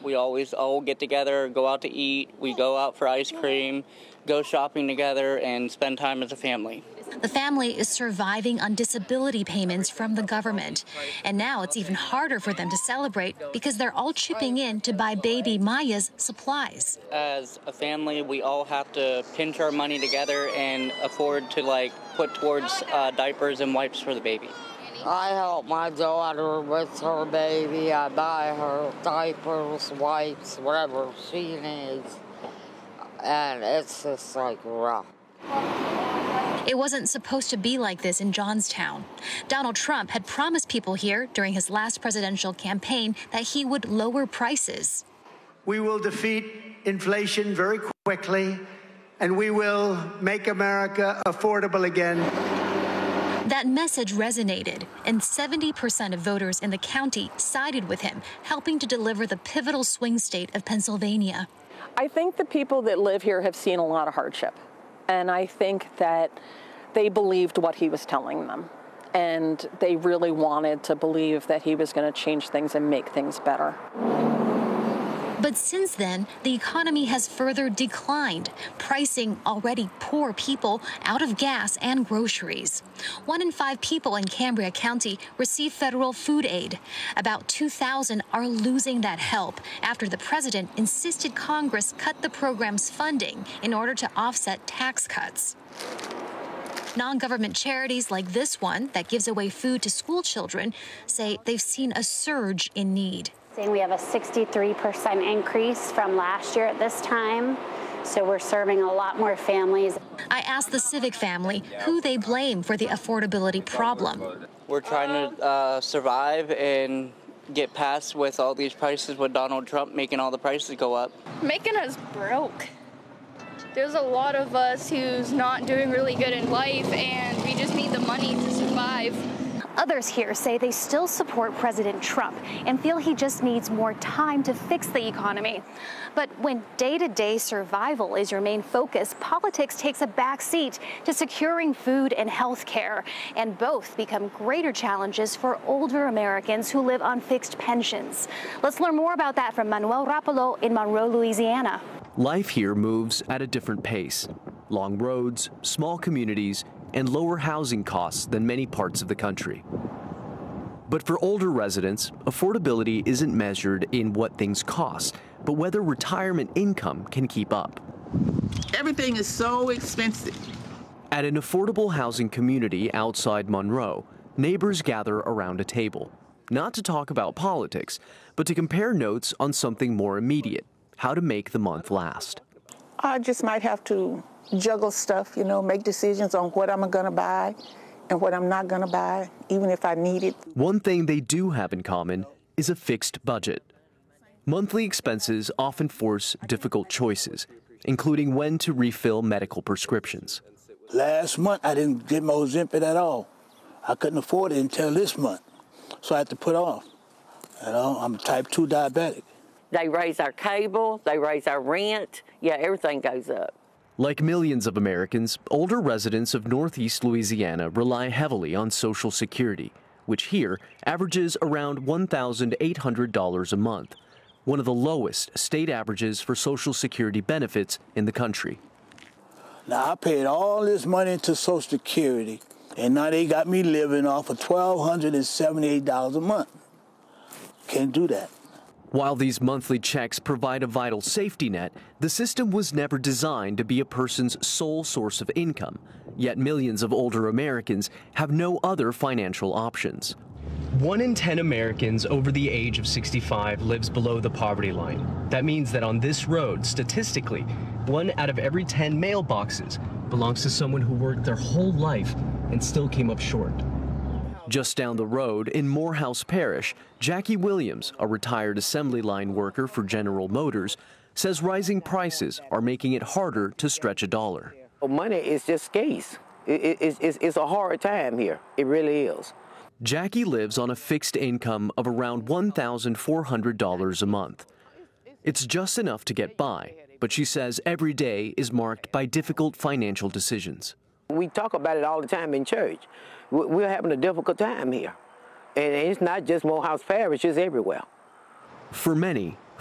We always all get together, go out to eat, we go out for ice cream, go shopping together, and spend time as a family. The family is surviving on disability payments from the government. And now it's even harder for them to celebrate because they're all chipping in to buy baby Maya's supplies. As a family, we all have to pinch our money together and afford to put towards diapers and wipes for the baby. I help my daughter with her baby. I buy her diapers, wipes, whatever she needs. And it's just rough. It wasn't supposed to be like this in Johnstown. Donald Trump had promised people here during his last presidential campaign that he would lower prices. We will defeat inflation very quickly, and we will make America affordable again. That message resonated, and 70% of voters in the county sided with him, helping to deliver the pivotal swing state of Pennsylvania. I think the people that live here have seen a lot of hardship, and I think that they believed what he was telling them, and they really wanted to believe that he was going to change things and make things better. But since then, the economy has further declined, pricing already poor people out of gas and groceries. 1 in 5 people in Cambria County receive federal food aid. About 2,000 are losing that help after the president insisted Congress cut the program's funding in order to offset tax cuts. Non-government charities like this one that gives away food to school children say they've seen a surge in need. We have a 63% increase from last year at this time, so we're serving a lot more families. I asked the Civic family who they blame for the affordability problem. We're trying to survive and get past with all these prices with Donald Trump making all the prices go up. Making us broke. There's a lot of us who's not doing really good in life, and we just need the money to survive. Others here say they still support President Trump and feel he just needs more time to fix the economy. But when day-to-day survival is your main focus, politics takes a back seat to securing food and health care, and both become greater challenges for older Americans who live on fixed pensions. Let's learn more about that from Manuel Rapolo in Monroe, Louisiana. Life here moves at a different pace. Long roads, small communities, and lower housing costs than many parts of the country. But for older residents, affordability isn't measured in what things cost, but whether retirement income can keep up. Everything is so expensive. At an affordable housing community outside Monroe, neighbors gather around a table, not to talk about politics, but to compare notes on something more immediate, how to make the month last. I just might have to juggle stuff, make decisions on what I'm going to buy and what I'm not going to buy, even if I need it. One thing they do have in common is a fixed budget. Monthly expenses often force difficult choices, including when to refill medical prescriptions. Last month, I didn't get my Ozempic at all. I couldn't afford it until this month, so I had to put off. I'm type 2 diabetic. They raise our cable, they raise our rent. Yeah, everything goes up. Like millions of Americans, older residents of Northeast Louisiana rely heavily on Social Security, which here averages around $1,800 a month, one of the lowest state averages for Social Security benefits in the country. Now, I paid all this money into Social Security, and now they got me living off of $1,278 a month. Can't do that. While these monthly checks provide a vital safety net, the system was never designed to be a person's sole source of income. Yet millions of older Americans have no other financial options. 1 in 10 Americans over the age of 65 lives below the poverty line. That means that on this road, statistically, 1 out of every 10 mailboxes belongs to someone who worked their whole life and still came up short. Just down the road in Morehouse Parish, Jackie Williams, a retired assembly line worker for General Motors, says rising prices are making it harder to stretch a dollar. Money is just scarce. It's a hard time here. It really is. Jackie lives on a fixed income of around $1,400 a month. It's just enough to get by, but she says every day is marked by difficult financial decisions. We talk about it all the time in church. We're having a difficult time here. And it's not just Morehouse Parish, it's everywhere. For many,